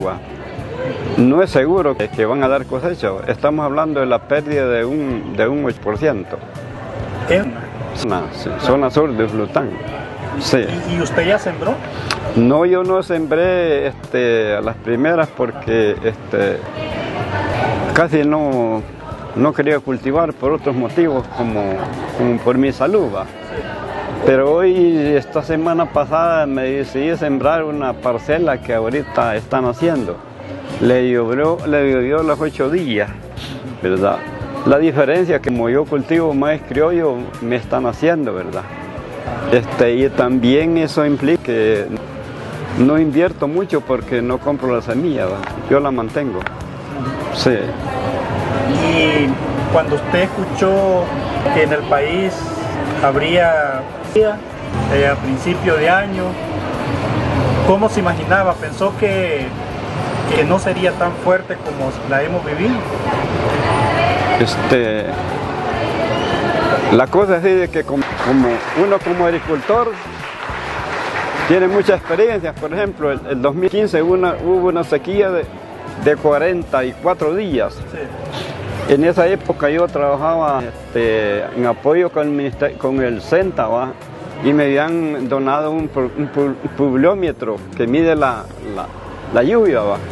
No es seguro que van a dar cosecha. Estamos hablando de la pérdida de un 8%. Zona sur de Flután. Sí. ¿Y usted ya sembró? No, yo no sembré a las primeras porque casi no quería cultivar por otros motivos como por mi salud. ¿Va? Pero hoy, esta semana pasada, me decidí sembrar una parcela que ahorita están haciendo. Le llovió los 8 días, ¿verdad? La diferencia que como yo cultivo maíz criollo, me están haciendo, ¿verdad? Y también eso implica que no invierto mucho porque no compro la semilla, ¿va? Yo la mantengo. Sí. Y cuando usted escuchó que en el país habría a principio de año, ¿cómo se imaginaba? ¿Pensó que no sería tan fuerte como la hemos vivido? La cosa es de que como uno como agricultor tiene mucha experiencia. Por ejemplo, el 2015 hubo una sequía de 44 días. Sí. En esa época yo trabajaba en apoyo con el CENTA, ¿va? Y me habían donado un pluviómetro que mide la lluvia. ¿Va?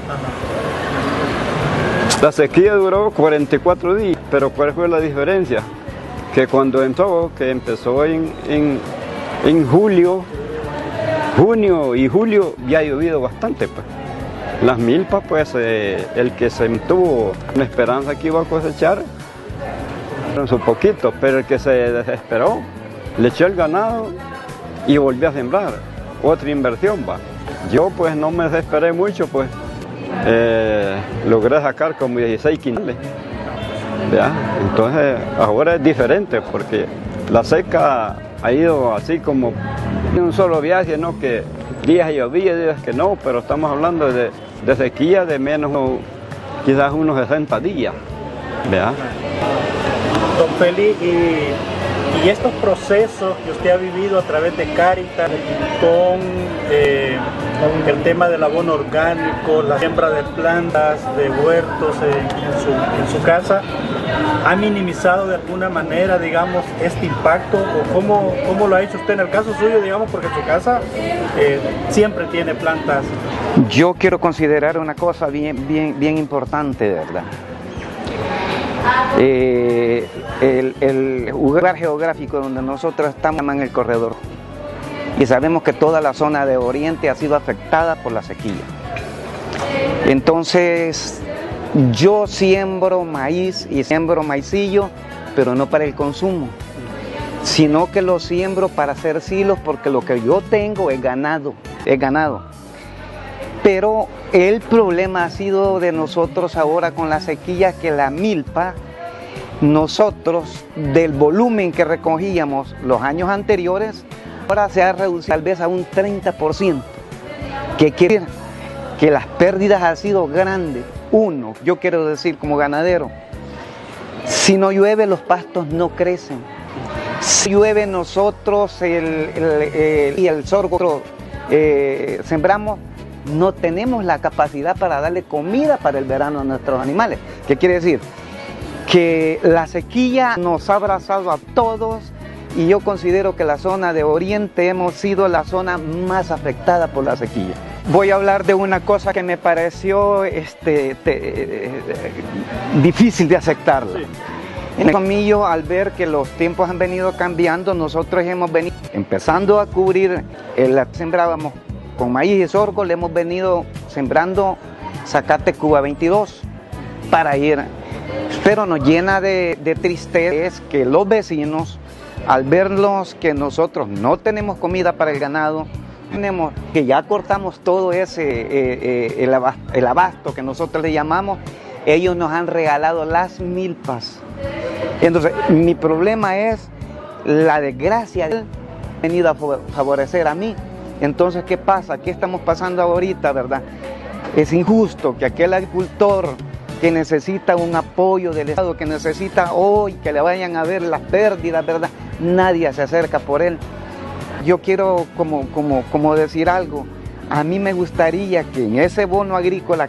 La sequía duró 44 días, pero ¿cuál fue la diferencia? Que cuando empezó en julio, junio y julio, ya ha llovido bastante. Pues. Las milpas, pues el que se tuvo una esperanza que iba a cosechar, un poquito, pero el que se desesperó, le echó el ganado y volvió a sembrar. Otra inversión, va. Yo pues no me desesperé mucho, pues logré sacar como 16 quintales. ¿Ya? Entonces ahora es diferente porque la seca ha ido así como en un solo viaje, ¿no? Que días llovía, días que no, pero estamos hablando de sequía de menos, quizás unos 60 días. ¿Ya? Don Feli, y estos procesos que usted ha vivido a través de Cáritas con el tema del abono orgánico, la siembra de plantas, de huertos en su casa, ¿ha minimizado de alguna manera, digamos, este impacto? ¿O cómo lo ha hecho usted en el caso suyo, digamos, porque su casa siempre tiene plantas? Yo quiero considerar una cosa bien importante, de verdad. El lugar geográfico donde nosotros estamos en el corredor y sabemos que toda la zona de Oriente ha sido afectada por la sequía. Entonces yo siembro maíz y siembro maicillo, pero no para el consumo, sino que lo siembro para hacer silos porque lo que yo tengo es ganado. Pero el problema ha sido de nosotros ahora con la sequía, que la milpa, nosotros del volumen que recogíamos los años anteriores, ahora se ha reducido tal vez a un 30%. ¿Qué quiere decir? Que las pérdidas han sido grandes. Uno, yo quiero decir como ganadero, si no llueve los pastos no crecen. Si llueve nosotros el sorgo sembramos, no tenemos la capacidad para darle comida para el verano a nuestros animales. ¿Qué quiere decir? Que la sequía nos ha abrazado a todos y yo considero que la zona de Oriente hemos sido la zona más afectada por la sequía. Voy a hablar de una cosa que me pareció difícil de aceptarla. Sí. En Comillo, al ver que los tiempos han venido cambiando, nosotros hemos venido empezando a cubrir, sembrábamos con maíz y sorgo, le hemos venido sembrando zacate Cuba 22 para ir. Pero nos llena de tristeza es que los vecinos, al verlos que nosotros no tenemos comida para el ganado, que ya cortamos todo el abasto que nosotros le llamamos, ellos nos han regalado las milpas. Entonces, mi problema es la desgracia de él venido a favorecer a mí. Entonces, ¿qué pasa? ¿Qué estamos pasando ahorita, verdad? Es injusto que aquel agricultor que necesita un apoyo del Estado, que necesita hoy que le vayan a ver las pérdidas, ¿verdad? Nadie se acerca por él. Yo quiero como decir algo A mí me gustaría que en ese bono agrícola